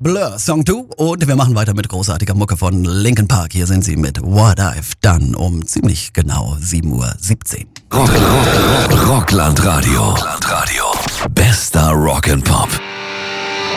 Blur, Song 2 und wir machen weiter mit großartiger Mucke von Linkin Park. Hier sind sie mit What I've Done um ziemlich genau 7:17 Uhr. Rockland Radio. Bester Rock and Pop.